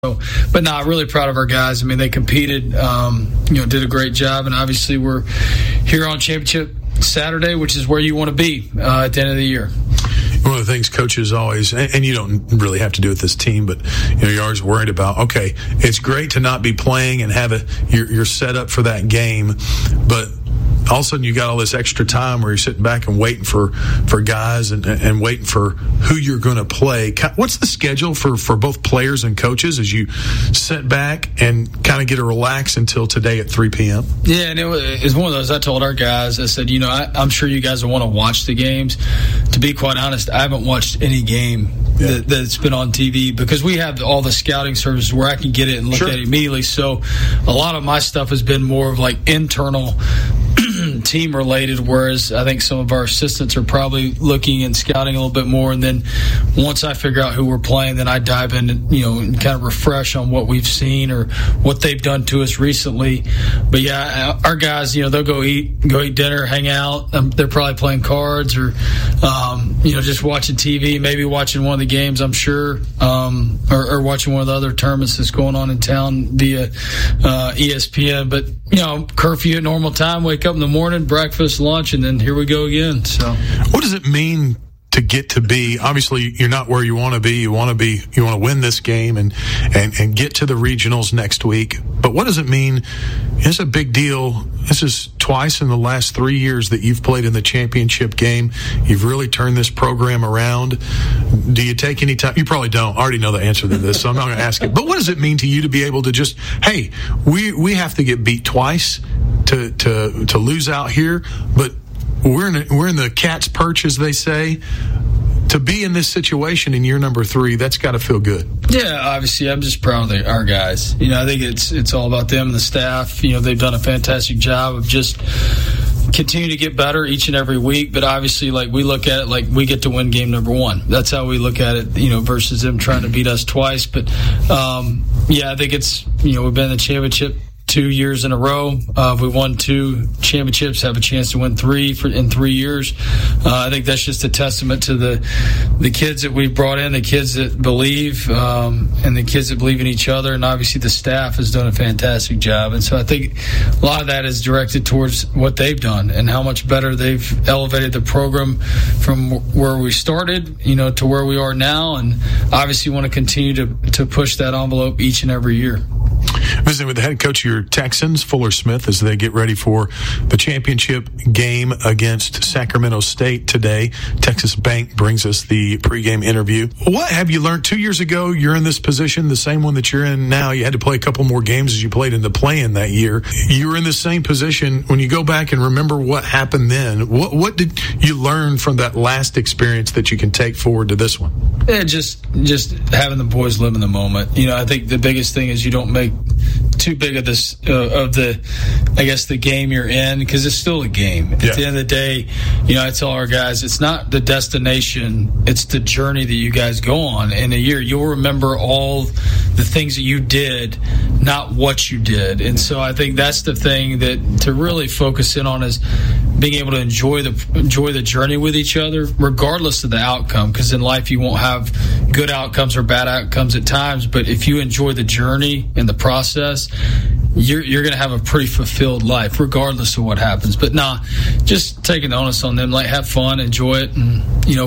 But no, really proud of our guys. I mean, they competed, did a great job, and obviously we're here on Championship Saturday, which is where you want to be at the end of the year. One of the things coaches always, and you don't really have to do it with this team, but you're always worried about, okay, it's great to not be playing and have you're set up for that game, but all of a sudden you got all this extra time where you're sitting back and waiting for guys and waiting for who you're going to play. What's the schedule for both players and coaches as you sit back and kind of get to relax until today at 3 p.m.? Yeah, and it was one of those. I told our guys, I said, I'm sure you guys will want to watch the games. To be quite honest, I haven't watched any game that's been on TV because we have all the scouting services where I can get it and look at it immediately. So a lot of my stuff has been more of like internal team related, whereas I think some of our assistants are probably looking and scouting a little bit more, and then once I figure out who we're playing, then I dive in and kind of refresh on what we've seen or what they've done to us recently. But yeah, our guys, they'll go eat dinner, hang out. They're probably playing cards or just watching TV, maybe watching one of the games, I'm sure, or watching one of the other tournaments that's going on in town via ESPN. But curfew at normal time, wake up in the morning, breakfast, lunch, and then here we go again. So, what does it mean to get to be? Obviously, you're not where you want to be. You want to win this game and get to the regionals next week. But what does it mean? It's a big deal. This is twice in the last 3 years that you've played in the championship game. You've really turned this program around. Do you take any time? You probably don't. I already know the answer to this, so I'm not going to ask it. But what does it mean to you to be able to just, hey, we have to get beat twice to lose out here, but we're in the cat's perch, as they say. To be in this situation in year number 3, that's got to feel good. Yeah, obviously, I'm just proud of our guys. I think it's all about them and the staff. They've done a fantastic job of just continue to get better each and every week. But obviously, we look at it we get to win game number 1. That's how we look at it, versus them trying to beat us twice. But I think it's we've been in the championship 2 years in a row. We won 2 championships, have a chance to win 3 in 3 years. I think that's just a testament to the kids that we've brought in, the kids that believe, and the kids that believe in each other. And obviously the staff has done a fantastic job. And so I think a lot of that is directed towards what they've done and how much better they've elevated the program from where we started, to where we are now. And obviously want to continue to push that envelope each and every year. Visiting with the head coach of your Texans, Fuller Smith, as they get ready for the championship game against Sacramento State today. Texas Bank brings us the pregame interview. What have you learned? 2 years ago, you're in this position, the same one that you're in now. You had to play a couple more games as you played in the play-in that year. You were in the same position. When you go back and remember what happened then, what did you learn from that last experience that you can take forward to this one? Yeah, just having the boys live in the moment. I think the biggest thing is you don't make too big of this the game you're in, because it's still a game. At the end of the day, I tell our guys, it's not the destination, it's the journey that you guys go on. In a year, you'll remember all the things that you did, not what you did. And so I think that's the thing that to really focus in on is being able to enjoy the journey with each other, regardless of the outcome. Because in life, you won't have good outcomes or bad outcomes at times. But if you enjoy the journey and the process, you're going to have a pretty fulfilled life, regardless of what happens. But just taking the onus on them, have fun, enjoy it, and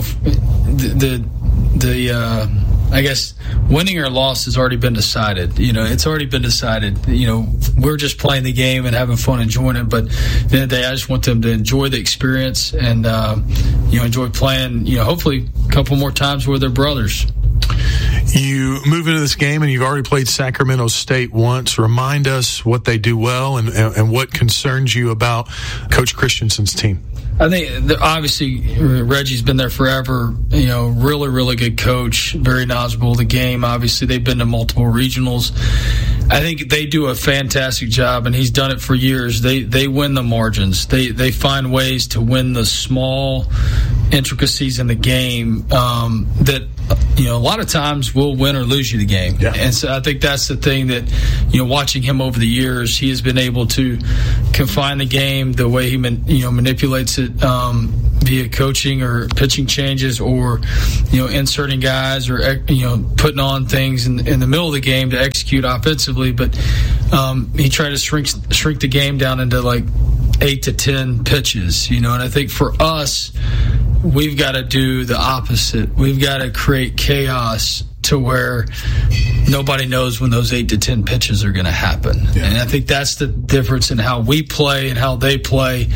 I guess winning or loss has already been decided. It's already been decided. We're just playing the game and having fun, enjoying it. But at the end of the day, I just want them to enjoy the experience and enjoy playing. Hopefully a couple more times with their brothers. You move into this game, and you've already played Sacramento State once. Remind us what they do well and what concerns you about Coach Christensen's team. I think obviously Reggie's been there forever. Really, really good coach, very knowledgeable of the game. Obviously, they've been to multiple regionals. I think they do a fantastic job, and he's done it for years. They win the margins. They find ways to win the small intricacies in the game that a lot of times will win or lose you the game. Yeah. And so I think that's the thing that watching him over the years, he has been able to confine the game the way he manipulates it via via coaching or pitching changes or, inserting guys or, putting on things in the middle of the game to execute offensively. But he tried to shrink the game down into like 8 to 10 pitches, and I think for us, we've got to do the opposite. We've got to create chaos to where nobody knows when those 8 to 10 pitches are going to happen. Yeah. And I think that's the difference in how we play and how they play.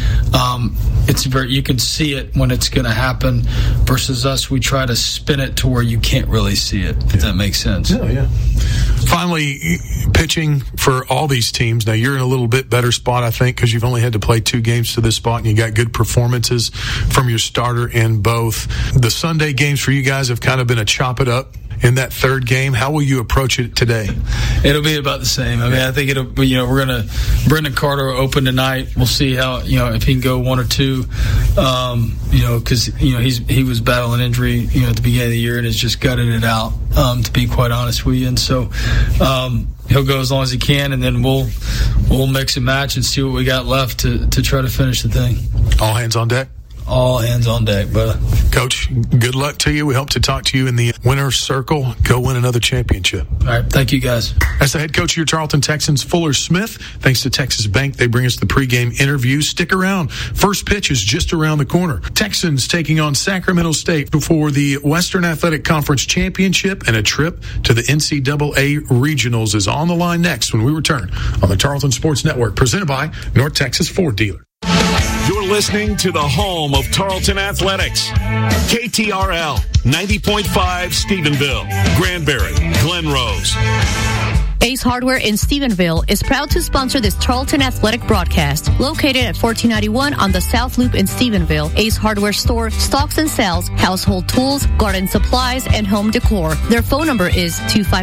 You can see it when it's going to happen versus us. We try to spin it to where you can't really see it, if that makes sense. Yeah. Finally, pitching for all these teams. Now, you're in a little bit better spot, I think, because you've only had to play 2 games to this spot, and you got good performances from your starter in both. The Sunday games for you guys have kind of been a chop it up in that third game. How will you approach it today? It'll be about the same. I mean, I think it'll be, we're going to, Brendan Carter will open tonight. We'll see how, if he can go 1 or 2, because, he was battling injury, at the beginning of the year and has just gutted it out, to be quite honest with you. And so, he'll go as long as he can, and then we'll mix and match and see what we got left to try to finish the thing. All hands on deck? All hands on deck, brother. Coach, good luck to you. We hope to talk to you in the winner's circle. Go win another championship. All right. Thank you, guys. As the head coach of your Tarleton Texans, Fuller Smith, thanks to Texas Bank, they bring us the pregame interview. Stick around. First pitch is just around the corner. Texans taking on Sacramento State before the Western Athletic Conference Championship, and a trip to the NCAA Regionals is on the line next when we return on the Tarleton Sports Network, presented by North Texas Ford Dealer. You're listening to the home of Tarleton Athletics. KTRL 90.5 Stephenville, Granbury, Glen Rose. Ace Hardware in Stephenville is proud to sponsor this Tarleton Athletic broadcast. Located at 1491 on the South Loop in Stephenville, Ace Hardware store stocks and sells household tools, garden supplies, and home decor. Their phone number is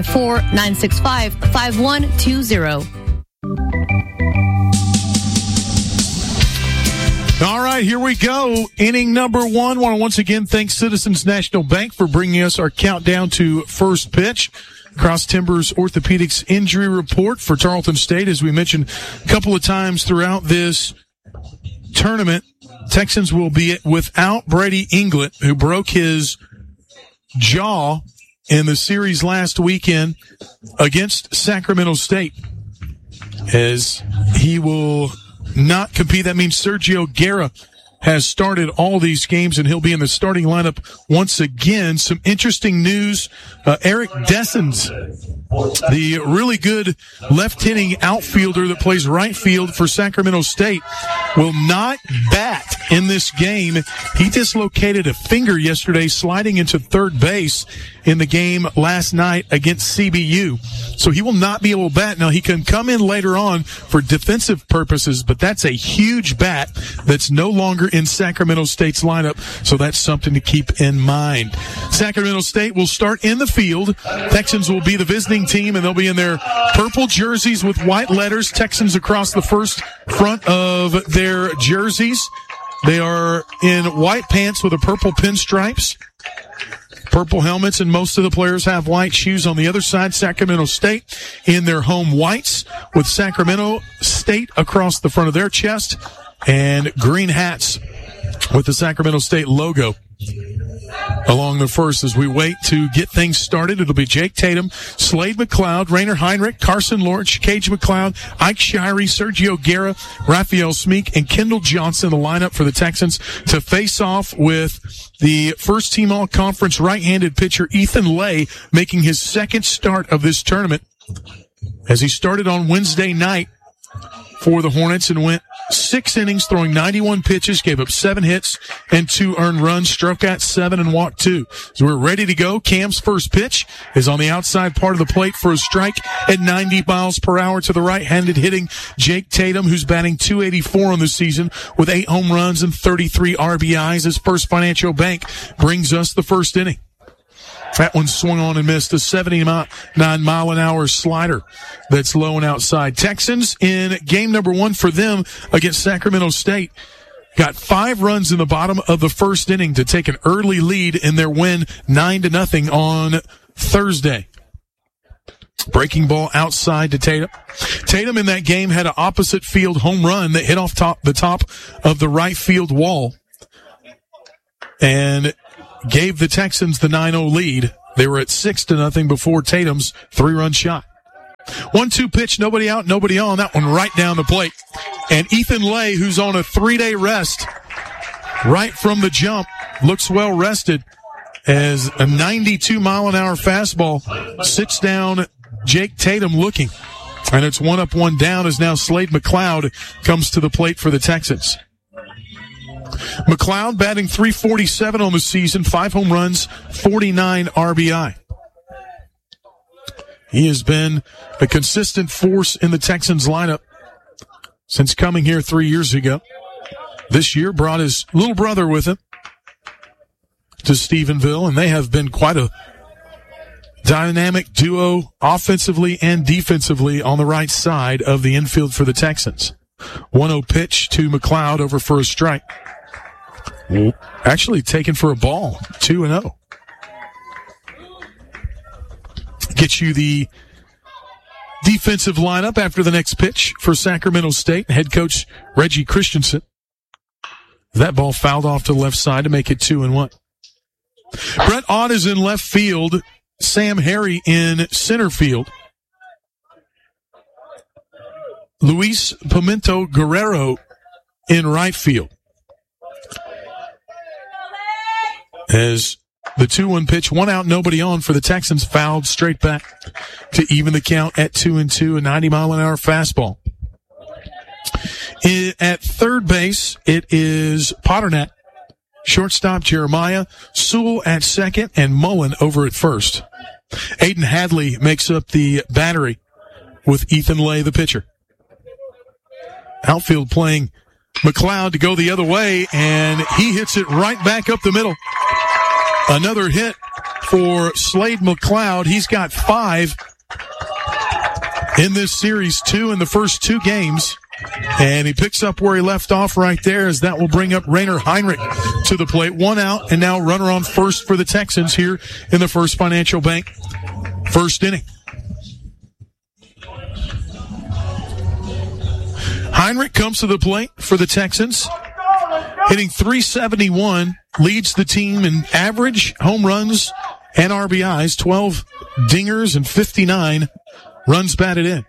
254-965-5120. All right, here we go. Inning number 1. Want to once again thank Citizens National Bank for bringing us our countdown to first pitch. Cross Timbers Orthopedics injury report for Tarleton State. As we mentioned a couple of times throughout this tournament, Texans will be without Brady Inglet, who broke his jaw in the series last weekend against Sacramento State. As he will not compete. That means Sergio Guerra has started all these games, and he'll be in the starting lineup once again. Some interesting news. Eric Dessens, the really good left-hitting outfielder that plays right field for Sacramento State, will not bat in this game. He dislocated a finger yesterday sliding into third base in the game last night against CBU. So he will not be able to bat. Now, he can come in later on for defensive purposes, but that's a huge bat that's no longer in Sacramento State's lineup, so that's something to keep in mind. Sacramento State will start in the field. Texans will be the visiting team, and they'll be in their purple jerseys with white letters. Texans across the front of their jerseys. They are in white pants with a purple pinstripes, purple helmets, and most of the players have white shoes. On the other side, Sacramento State in their home whites with Sacramento State across the front of their chest, and green hats with the Sacramento State logo along the first. As we wait to get things started, it'll be Jake Tatum, Slade McLeod, Rainer Heinrich, Carson Lorch, Cage McLeod, Ike Shirey, Sergio Guerra, Raphael Smeek, and Kendall Johnson, the lineup for the Texans to face off with the first team all-conference right-handed pitcher Ethan Lay, making his second start of this tournament, as he started on Wednesday night for the Hornets and went 6 innings, throwing 91 pitches, gave up 7 hits and 2 earned runs, struck out 7 and walked 2. So we're ready to go. Cam's first pitch is on the outside part of the plate for a strike at 90 miles per hour to the right-handed hitting Jake Tatum, who's batting .284 on the season with 8 home runs and 33 RBIs. His First Financial Bank brings us the first inning. That one swung on and missed, a 79-mile-an-hour slider that's low and outside. Texans in game number 1 for them against Sacramento State got 5 runs in the bottom of the first inning to take an early lead in their win 9-0 on Thursday. Breaking ball outside to Tatum. Tatum in that game had an opposite field home run that hit off the top of the right field wall. and gave the Texans the 9-0 lead. They were at 6-0 before Tatum's 3-run shot. 1-2 pitch, nobody out, nobody on. That one right down the plate. And Ethan Lay, who's on a 3-day rest, right from the jump, looks well rested as a 92-mile-an-hour fastball sits down Jake Tatum looking. And it's 1 up, 1 down as now Slade McLeod comes to the plate for the Texans. McLeod batting .347 on the season, 5 home runs, 49 RBI. He has been a consistent force in the Texans lineup since coming here 3 years ago. This year brought his little brother with him to Stephenville, and they have been quite a dynamic duo offensively and defensively on the right side of the infield for the Texans. 1-0 pitch to McLeod over for a strike. Actually taken for a ball, 2-0. Get you the defensive lineup after the next pitch for Sacramento State. Head coach Reggie Christensen. That ball fouled off to the left side to make it 2-1. Brett Ott is in left field. Sam Harry in center field. Luis Pimento Guerrero in right field. As the 2-1 pitch, 1 out, nobody on for the Texans, fouled straight back to even the count at 2-2, a 90-mile-an-hour fastball. At third base, it is Potternack. Shortstop Jeremiah, Sewell at second, and Mullen over at first. Aiden Hadley makes up the battery with Ethan Lay, the pitcher. Outfield playing McLeod to go the other way, and he hits it right back up the middle. Another hit for Slade McLeod. He's got 5 in this series, 2 in the first 2 games. And he picks up where he left off right there, as that will bring up Rainer Heinrich to the plate. 1 out, and now runner on first for the Texans here in the First Financial Bank first inning. Heinrich comes to the plate for the Texans, hitting .371, leads the team in average, home runs, and RBIs, 12 dingers and 59 runs batted in.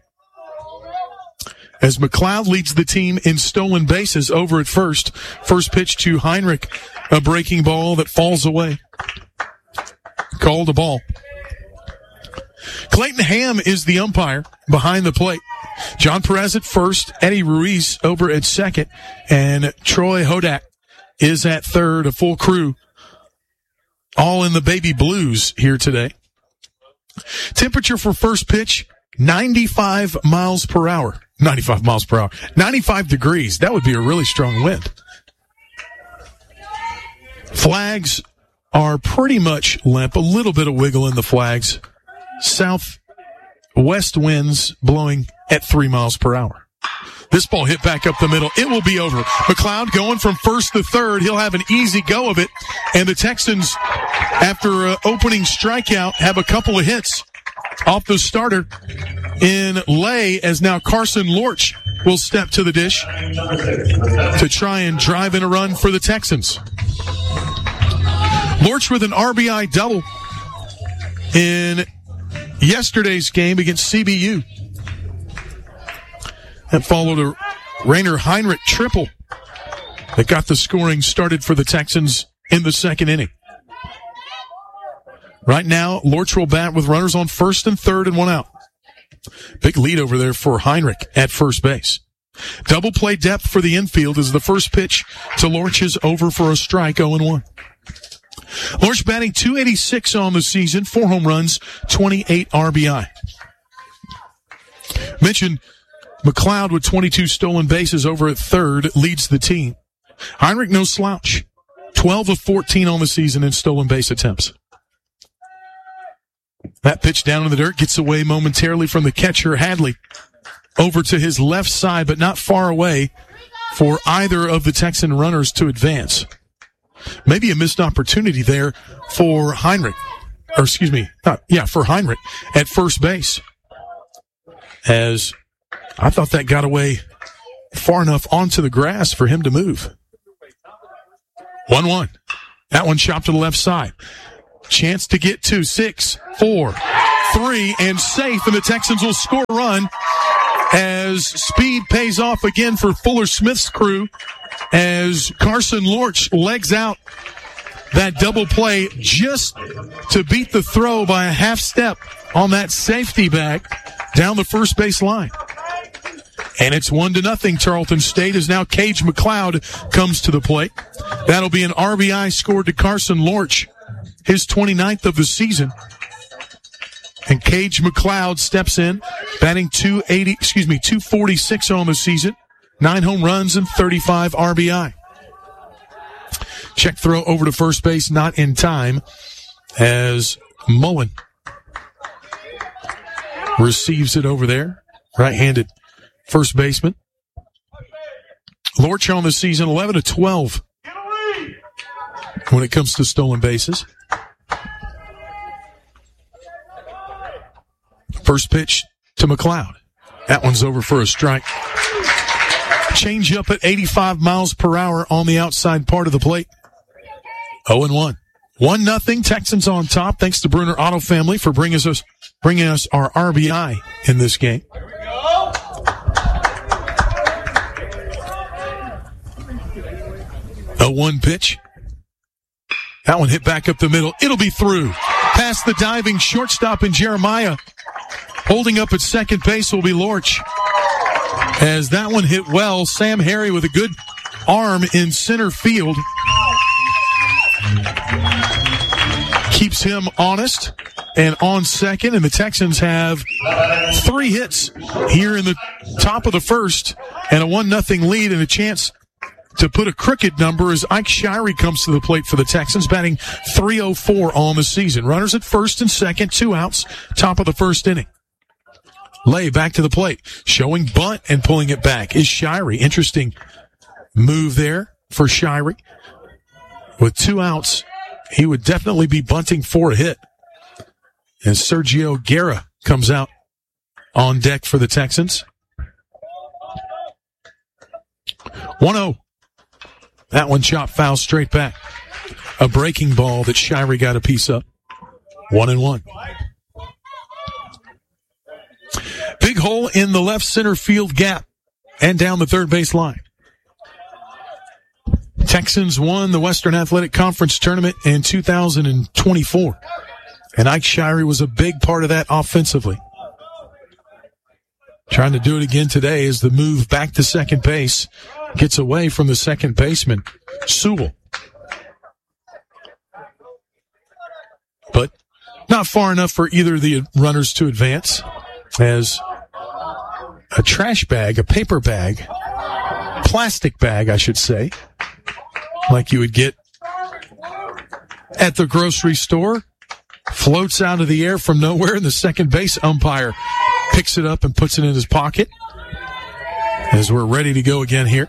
As McLeod leads the team in stolen bases over at first. First pitch to Heinrich, a breaking ball that falls away. Called a ball. Clayton Ham is the umpire behind the plate. John Perez at first, Eddie Ruiz over at second, and Troy Hodak is at third, a full crew. All in the baby blues here today. Temperature for first pitch, 95 miles per hour. 95 miles per hour. 95 degrees. That would be a really strong wind. Flags are pretty much limp. A little bit of wiggle in the flags. Southwest winds blowing at 3 miles per hour. This ball hit back up the middle. It will be over. McLeod going from first to third. He'll have an easy go of it. And the Texans, after an opening strikeout, have a couple of hits off the starter in Lay, as now Carson Lorch will step to the dish to try and drive in a run for the Texans. Lorch with an RBI double in yesterday's game against CBU. That followed a Rainer Heinrich triple that got the scoring started for the Texans in the second inning. Right now, Lorch will bat with runners on first and third and 1 out. Big lead over there for Heinrich at first base. Double play depth for the infield as the first pitch to Lorch is over for a strike, 0-1. Lorch batting .286 on the season, 4 home runs, 28 RBI. Mentioned McLeod with 22 stolen bases over at third leads the team. Heinrich no slouch, 12 of 14 on the season in stolen base attempts. That pitch down in the dirt gets away momentarily from the catcher, Hadley. Over to his left side, but not far away for either of the Texan runners to advance. Maybe a missed opportunity there for Heinrich. For Heinrich at first base. As I thought that got away far enough onto the grass for him to move. 1-1. That one chopped to the left side. Chance to get to 6, 4, 3, and safe, and the Texans will score a run as speed pays off again for Fuller Smith's crew as Carson Lorch legs out that double play just to beat the throw by a half step on that safety back down the first base line. And it's 1-0. Tarleton State is now Cage McLeod comes to the plate. That'll be an RBI scored to Carson Lorch, his 29th of the season. And Cage McLeod steps in, batting 246 on the season, 9 home runs and 35 RBI. Check throw over to first base, not in time, as Mullen receives it over there. Right-handed first baseman. Lorch on the season, 11-12 when it comes to stolen bases. First pitch to McLeod. That one's over for a strike. Change up at 85 miles per hour on the outside part of the plate. 0-1. 1-0. Texans on top. Thanks to Bruner Auto Family for bringing us our RBI in this game. 0-1 pitch. That one hit back up the middle. It'll be through. Past the diving shortstop in Jeremiah. Holding up at second base will be Lorch. As that one hit well, Sam Harry with a good arm in center field. Keeps him honest and on second, and the Texans have 3 hits here in the top of the first and a 1-0 lead and a chance to put a crooked number as Ike Shirey comes to the plate for the Texans, batting .304 on the season. Runners at first and second, 2 outs, top of the first inning. Lay back to the plate, showing bunt and pulling it back is Shirey. Interesting move there for Shirey. With 2 outs, he would definitely be bunting for a hit. And Sergio Guerra comes out on deck for the Texans. 1-0. That one chopped foul straight back. A breaking ball that Shirey got a piece of. 1-1. Big hole in the left center field gap and down the third base line. Texans won the Western Athletic Conference tournament in 2024. And Ike Shirey was a big part of that offensively. Trying to do it again today as the move back to second base gets away from the second baseman, Sewell. But not far enough for either of the runners to advance as a trash bag, a paper bag, plastic bag, I should say, like you would get at the grocery store, floats out of the air from nowhere, and the second base umpire picks it up and puts it in his pocket as we're ready to go again here.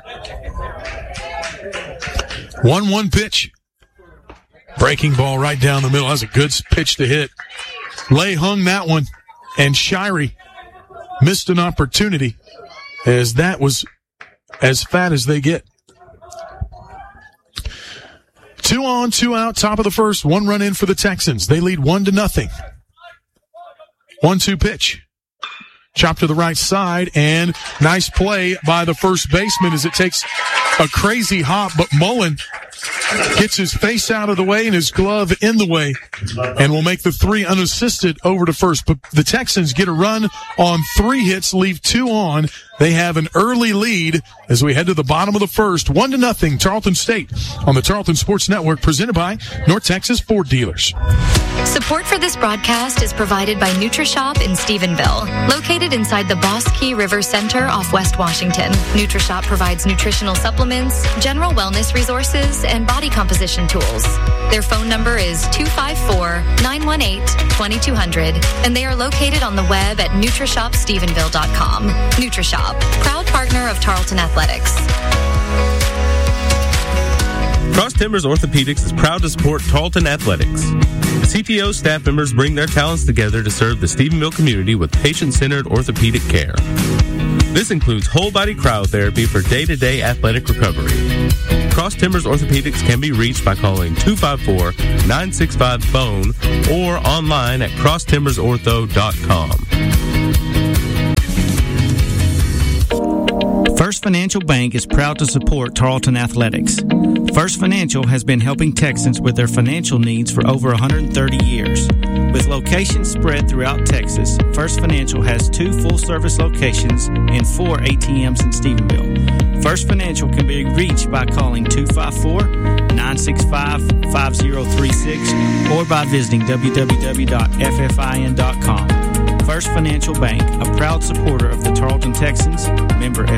1-1 pitch. Breaking ball right down the middle. That's a good pitch to hit. Lay hung that one, and Shirey missed an opportunity as that was as fat as they get. 2 on, 2 out, top of the first, 1 run in for the Texans. They lead 1-0. 1-2 pitch. Chop to the right side, and nice play by the first baseman as it takes a crazy hop, but Mullen gets his face out of the way and his glove in the way and will make the 3 unassisted over to first. But the Texans get a run on 3 hits, leave 2 on. They have an early lead as we head to the bottom of the first. 1-0 Tarleton State on the Tarleton Sports Network, presented by North Texas Ford Dealers. Support for this broadcast is provided by NutriShop in Stephenville, located inside the Boss Key River Center off West Washington. NutriShop provides nutritional supplements, general wellness resources, and body composition tools. Their phone number is 254-918-2200, and they are located on the web at NutriShopStephenville.com. NutriShop, proud partner of Tarleton Athletics. Cross Timbers Orthopedics is proud to support Tarleton Athletics. CTO staff members bring their talents together to serve the Stephenville community with patient-centered orthopedic care. This includes whole-body cryotherapy for day-to-day athletic recovery. Cross Timbers Orthopedics can be reached by calling 254-965-PHONE or online at crosstimbersortho.com. First Financial Bank is proud to support Tarleton Athletics. First Financial has been helping Texans with their financial needs for over 130 years. With locations spread throughout Texas, First Financial has 2 full-service locations and 4 ATMs in Stephenville. First Financial can be reached by calling 254-965-5036 or by visiting www.ffin.com. First Financial Bank, a proud supporter of the Tarleton Texans, member